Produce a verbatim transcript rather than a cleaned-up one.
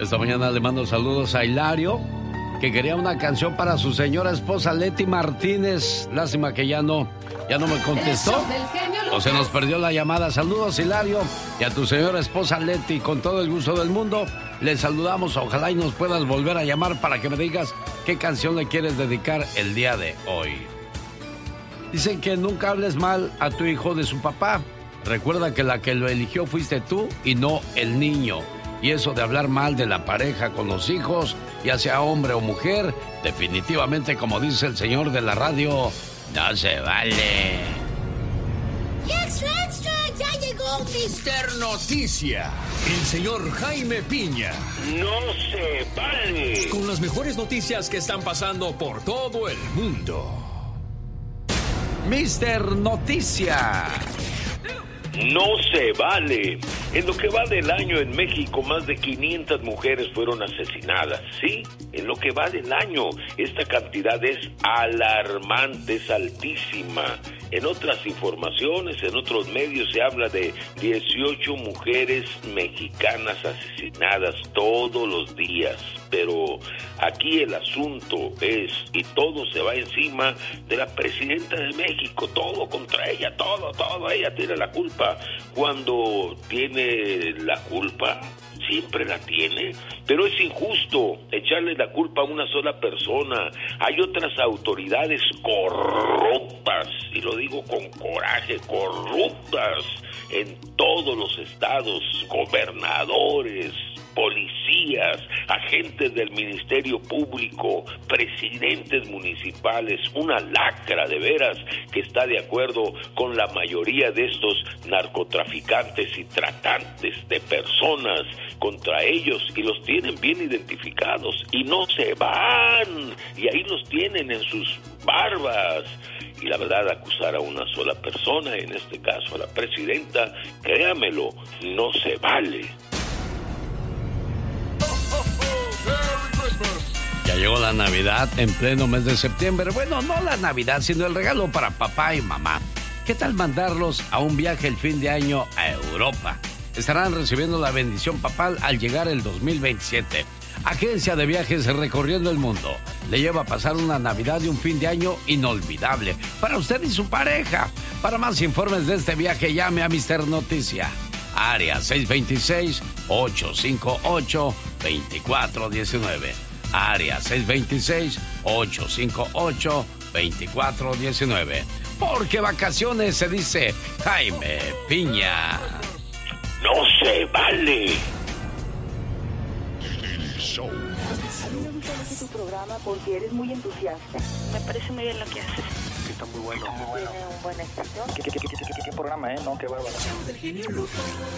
Esta mañana le mando saludos a Hilario, que quería una canción para su señora esposa Leti Martínez. Lástima que ya no, ya no me contestó. O se nos perdió la llamada. Saludos, Hilario, y a tu señora esposa Leti. Con todo el gusto del mundo, le saludamos. Ojalá y nos puedas volver a llamar para que me digas qué canción le quieres dedicar el día de hoy. Dicen que nunca hables mal a tu hijo de su papá. Recuerda que la que lo eligió fuiste tú y no el niño. Y eso de hablar mal de la pareja con los hijos, ya sea hombre o mujer, definitivamente, como dice el señor de la radio, no se vale. ¡Extra, extra! ¡Ya llegó mister Noticia! El señor Jaime Piña. ¡No se vale! Con las mejores noticias que están pasando por todo el mundo. mister Noticia. No se vale. En lo que va del año en México, más de quinientas mujeres fueron asesinadas. Sí, en lo que va del año, esta cantidad es alarmante, es altísima. En otras informaciones, en otros medios se habla de dieciocho mujeres mexicanas asesinadas todos los días. Pero aquí el asunto es, y todo se va encima de la presidenta de México, todo contra ella, todo, todo, ella tiene la culpa. Cuando tiene la culpa, siempre la tiene, pero es injusto echarle la culpa a una sola persona. Hay otras autoridades corruptas, y lo digo con coraje, corruptas en todos los estados, gobernadores, policías, agentes del Ministerio Público, presidentes municipales, una lacra de veras que está de acuerdo con la mayoría de estos narcotraficantes y tratantes de personas contra ellos, y los tienen bien identificados y no se van, y ahí los tienen en sus barbas. Y la verdad, acusar a una sola persona, en este caso a la presidenta, créamelo, no se vale. Ya llegó la Navidad en pleno mes de septiembre. Bueno, no la Navidad, sino el regalo para papá y mamá. ¿Qué tal mandarlos a un viaje el fin de año a Europa? Estarán recibiendo la bendición papal al llegar el dos mil veintisiete. Agencia de Viajes Recorriendo el Mundo le lleva a pasar una Navidad y un fin de año inolvidable para usted y su pareja. Para más informes de este viaje, llame a mister Noticia. Área seis dos seis, ocho cinco ocho, dos cuatro uno nueve. Área seis dos seis, ocho cinco ocho, dos cuatro uno nueve. Porque vacaciones se dice Jaime Piña. ¡No se vale! A mí me gusta mucho tu programa porque eres muy entusiasta. Me parece muy bien lo que haces. Está muy bueno. Tiene un buen estación. ¿Qué, qué, qué, qué, qué, qué programa, eh? No, qué bárbaro.